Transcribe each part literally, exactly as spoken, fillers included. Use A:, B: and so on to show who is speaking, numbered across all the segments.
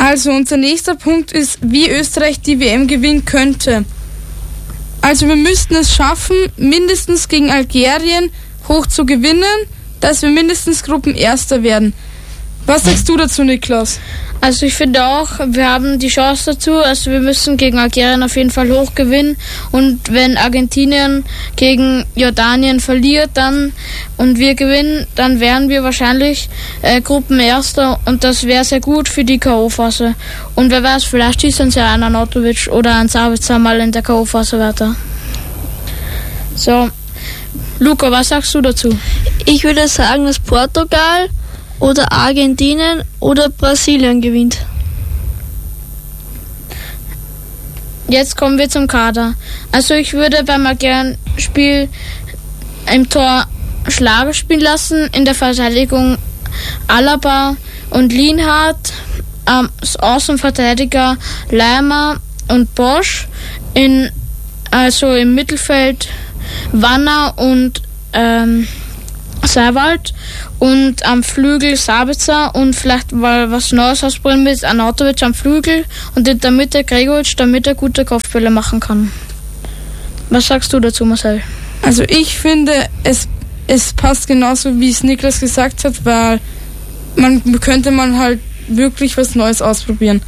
A: Also unser nächster Punkt ist, wie Österreich die W M gewinnen könnte. Also wir müssten es schaffen, mindestens gegen Algerien hoch zu gewinnen, dass wir mindestens Gruppenerster werden. Was sagst du dazu, Niklas?
B: Also ich finde auch, wir haben die Chance dazu. Also wir müssen gegen Algerien auf jeden Fall hoch gewinnen. Und wenn Argentinien gegen Jordanien verliert dann und wir gewinnen, dann wären wir wahrscheinlich äh, Gruppenerster. Und das wäre sehr gut für die K O-Phase. Und wer weiß, vielleicht schießt uns ja ein Arnautovic oder ein Sabitzer mal in der K O-Phase weiter. So, Luca, was sagst du dazu?
C: Ich würde sagen, dass Portugal oder Argentinien oder Brasilien gewinnt.
B: Jetzt kommen wir zum Kader. Also ich würde beim Algerien-Spiel im Tor Schlager spielen lassen, in der Verteidigung Alaba und Lienhardt, als Außenverteidiger Leimer und Bosch, in, also im Mittelfeld Wanner und ähm, Seiwald und am Flügel Sabitzer und vielleicht mal was Neues ausprobieren mit Arnautovic am Flügel und in der Mitte Gregoritsch, damit er gute Kopfbälle machen kann. Was sagst du dazu, Marcel?
A: Also ich finde, es, es passt genauso, wie es Niklas gesagt hat, weil man könnte man halt wirklich was Neues ausprobieren.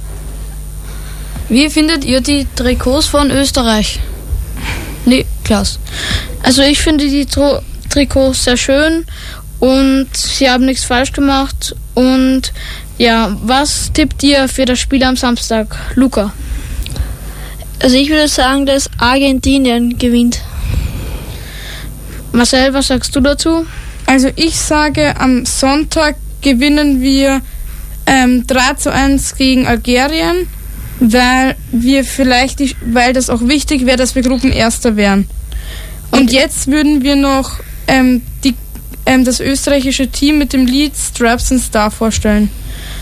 D: Wie findet ihr die Trikots von Österreich? Nee, Klaus.
B: Also ich finde die Tro- Trikots sehr schön und sie haben nichts falsch gemacht. Und ja, was tippt ihr für das Spiel am Samstag? Luca?
C: Also ich würde sagen, dass Argentinien gewinnt.
B: Marcel, was sagst du dazu?
A: Also ich sage, am Sonntag gewinnen wir ähm, drei zu eins gegen Algerien, weil wir vielleicht, die, weil das auch wichtig wäre, dass wir Gruppenerster wären. Und, Und jetzt würden wir noch ähm, die, ähm, das österreichische Team mit dem Lied Straps and Star vorstellen.